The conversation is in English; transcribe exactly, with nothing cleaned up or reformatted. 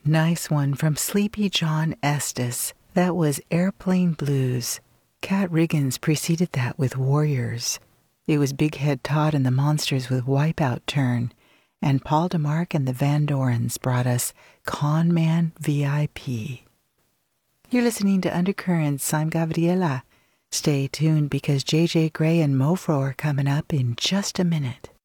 Nice one from Sleepy John Estes. That was Airplane Blues. Cat Riggins preceded that with Warriors. It was Big Head Todd and the Monsters with Wipeout Turn. And Paul DeMarc and the Van Dorens brought us Con Man V I P. You're listening to Undercurrents. I'm Gabriela. Stay tuned because J J Grey and Mofro are coming up in just a minute.